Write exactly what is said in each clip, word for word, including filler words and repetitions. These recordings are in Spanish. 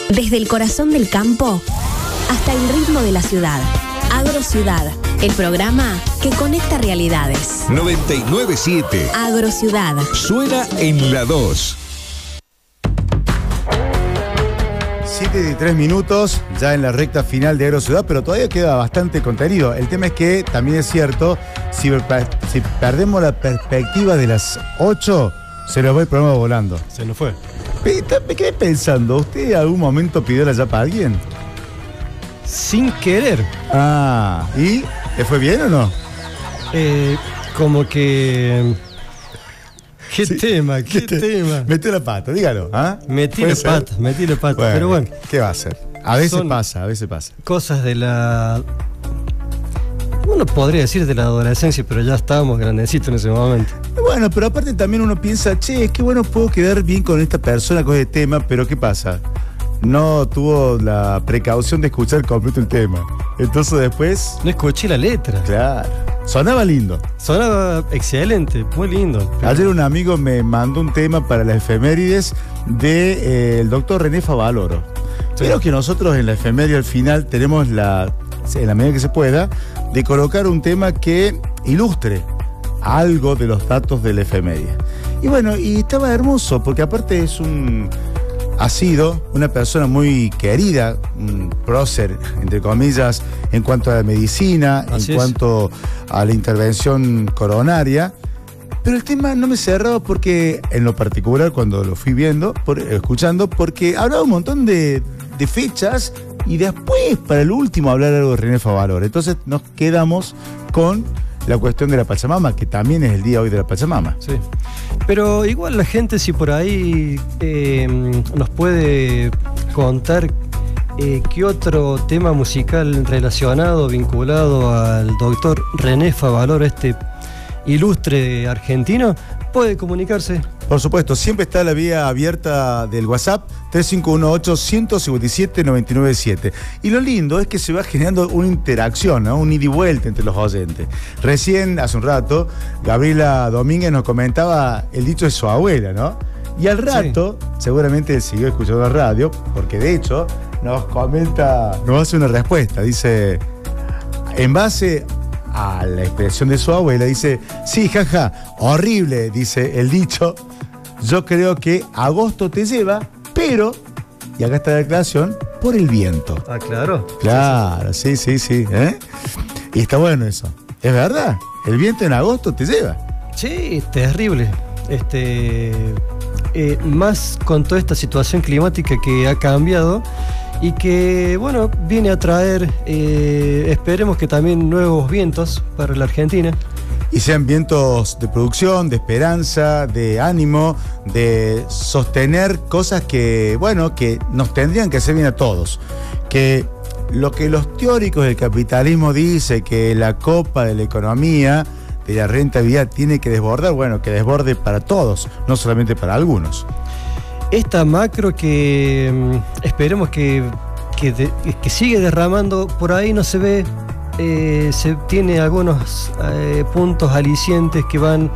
Desde el corazón del campo hasta el ritmo de la ciudad. Agrociudad, el programa que conecta realidades. noventa y nueve punto siete. Agrociudad. Suena en la dos. siete y tres minutos, ya en la recta final de Agrociudad, pero todavía queda bastante contenido. El tema es que también es cierto, si, si perdemos la perspectiva de las ocho, se nos va el programa volando. Se nos fue. Me quedé pensando, ¿usted en algún momento pidió la yapa a alguien? Sin querer. Ah, ¿y? ¿Le fue bien o no? Eh, como que... ¿Qué sí, tema? ¿Qué, ¿Qué te... tema? Metió la pata, dígalo. ¿Ah? Metí la pata, metí la pata, bueno, pero bueno. ¿Qué va a hacer? A veces pasa, a veces pasa. Cosas de la... Uno podría decir de la adolescencia, pero ya estábamos grandecitos en ese momento. Bueno, pero aparte también uno piensa, che, qué bueno puedo quedar bien con esta persona, con este tema, pero ¿qué pasa? No tuvo la precaución de escuchar completo el tema. Entonces después... No escuché la letra. Claro. Sonaba lindo. Sonaba excelente, muy lindo. Pero... Ayer un amigo me mandó un tema para las efemérides del de, eh, doctor René Favaloro. Sí. Pero que nosotros en la efeméride al final tenemos la, en la medida que se pueda, de colocar un tema que ilustre algo de los datos de la efeméride. Y bueno, y estaba hermoso, porque aparte es un... Ha sido una persona muy querida, un prócer, entre comillas, en cuanto a la medicina, Así en es. cuanto a la intervención coronaria. Pero el tema no me cerraba porque, en lo particular, cuando lo fui viendo, por, escuchando, porque hablaba un montón de, de fechas y después, para el último, hablar algo de René Favaloro. Entonces nos quedamos con la cuestión de la Pachamama, que también es el día hoy de la Pachamama. Sí. Pero igual la gente, si por ahí eh, nos puede contar eh, qué otro tema musical relacionado, vinculado al doctor René Favaloro, este ilustre argentino, puede comunicarse. Por supuesto, siempre está la vía abierta del WhatsApp tres cinco uno ocho, uno cinco siete, nueve nueve siete. Y lo lindo es que se va generando una interacción, ¿no? Un ida y vuelta entre los oyentes. Recién, hace un rato, Gabriela Domínguez nos comentaba el dicho de su abuela, ¿no? Y al rato, sí. seguramente siguió escuchando la radio, porque de hecho nos comenta, nos hace una respuesta. Dice, en base a la expresión de su abuela, dice, sí, jaja, horrible, dice el dicho. Yo creo que agosto te lleva, pero, y acá está la declaración, por el viento. Ah, claro. Claro, sí, sí, sí. ¿eh? Y está bueno eso. ¿Es verdad? El viento en agosto te lleva. Sí, terrible. Este, eh, más con toda esta situación climática que ha cambiado y que, bueno, viene a traer, eh, esperemos que también nuevos vientos para la Argentina. Y sean vientos de producción, de esperanza, de ánimo, de sostener cosas que, bueno, que nos tendrían que hacer bien a todos. Que lo que los teóricos del capitalismo dicen, que la copa de la economía, de la rentabilidad, tiene que desbordar, bueno, que desborde para todos, no solamente para algunos. Esta macro que mmm, esperemos que, que, de, que sigue derramando, por ahí no se ve. Eh, se tiene algunos eh, puntos alicientes que van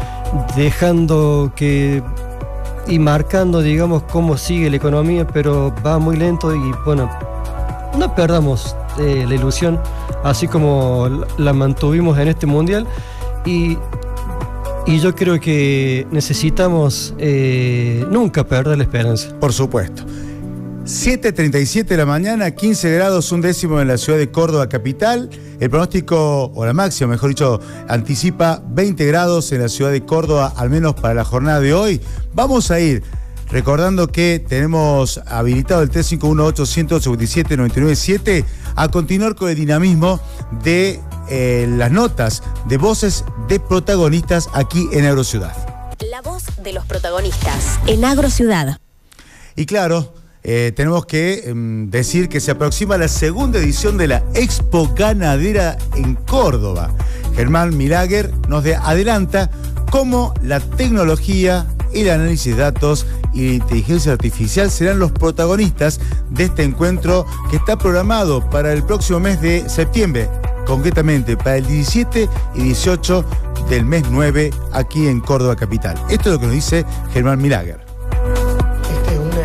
dejando que y marcando, digamos, cómo sigue la economía, pero va muy lento y bueno, no perdamos eh, la ilusión, así como la mantuvimos en este mundial y, y yo creo que necesitamos eh, nunca perder la esperanza. Por supuesto. siete treinta y siete de la mañana, quince grados, un décimo en la ciudad de Córdoba capital. El pronóstico, o la máxima, mejor dicho, anticipa veinte grados en la ciudad de Córdoba, al menos para la jornada de hoy. Vamos a ir recordando que tenemos habilitado el tres cinco uno ocho, uno cinco siete, nueve nueve siete a continuar con el dinamismo de eh, las notas de voces de protagonistas aquí en Agrociudad. La voz de los protagonistas en Agrociudad. Y claro, Eh, tenemos que eh, decir que se aproxima la segunda edición de la Expo Ganadera en Córdoba. Germán Milager nos de, adelanta cómo la tecnología, el análisis de datos y la inteligencia artificial serán los protagonistas de este encuentro que está programado para el próximo mes de septiembre, concretamente para el diecisiete y dieciocho del mes nueve aquí en Córdoba capital. Esto es lo que nos dice Germán Milager. Este es un evento que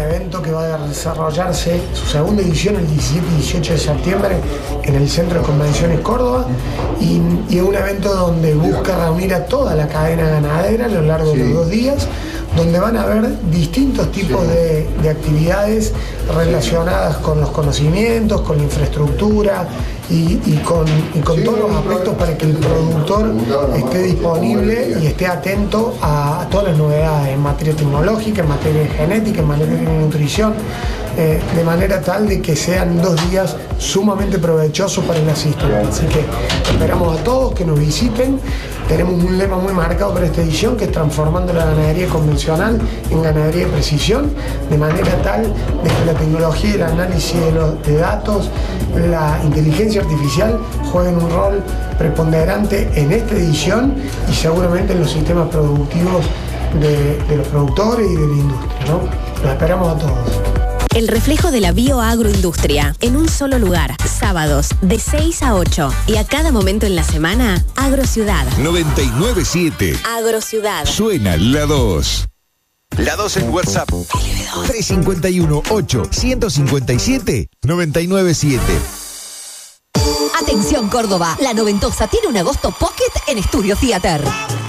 que va a desarrollarse su segunda edición el diecisiete y dieciocho de septiembre en el Centro de Convenciones Córdoba, y, y es un evento donde busca reunir a toda la cadena ganadera a lo largo sí. de los dos días, donde van a haber distintos tipos sí. de, de actividades relacionadas con los conocimientos, con la infraestructura y, y con, y con sí, todos los aspectos para que el productor esté disponible y esté atento a, a todas las novedades en materia tecnológica, en materia de genética, en materia de nutrición, eh, de manera tal de que sean dos días sumamente provechosos para el asistente. Así que esperamos a todos que nos visiten. Tenemos un lema muy marcado para esta edición, que es transformando la ganadería convencional en ganadería de precisión, de manera tal de que la tecnología y el análisis de, los, de datos, la inteligencia artificial jueguen un rol preponderante en esta edición y seguramente en los sistemas productivos de, de los productores y de la industria, ¿no? Los esperamos a todos. El reflejo de la bioagroindustria en un solo lugar, sábados de seis a ocho y a cada momento en la semana, Agrociudad. noventa y nueve siete. Agrociudad. Suena la dos. La dos en WhatsApp. tres cinco uno, ocho, uno cinco siete, nueve nueve siete. Atención Córdoba, la noventosa tiene un agosto pocket en Estudio Theater.